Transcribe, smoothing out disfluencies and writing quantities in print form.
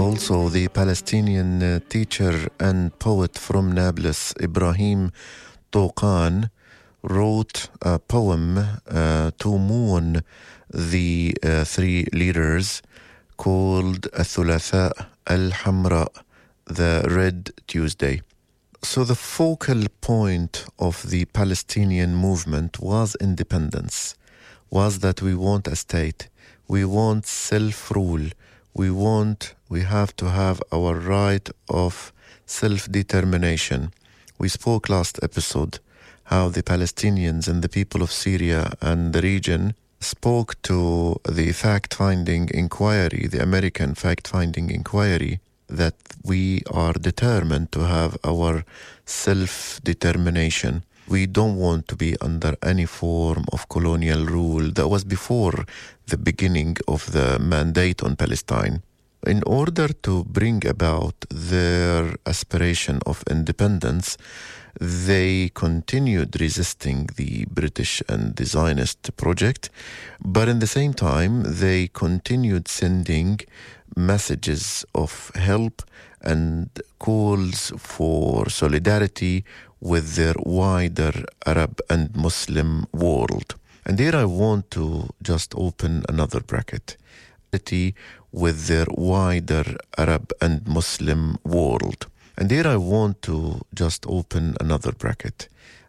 also the Palestinian teacher and poet from Nablus, Ibrahim Touqan, wrote a poem to mourn the three leaders called Thulatha al-Hamra, the Red Tuesday. So the focal point of the Palestinian movement was independence, was that we want a state, we want self-rule, we have to have our right of self-determination. We spoke last episode how the Palestinians and the people of Syria and the region spoke to the fact-finding inquiry, the American fact-finding inquiry, that we are determined to have our self-determination. We don't want to be under any form of colonial rule. That was before the beginning of the mandate on Palestine. In order to bring about their aspiration of independence, they continued resisting the British and the Zionist project, but in the same time, they continued sending messages of help and calls for solidarity with their wider Arab and Muslim world. And here I want to just open another bracket. With their wider Arab and Muslim world. And here I want to just open another bracket.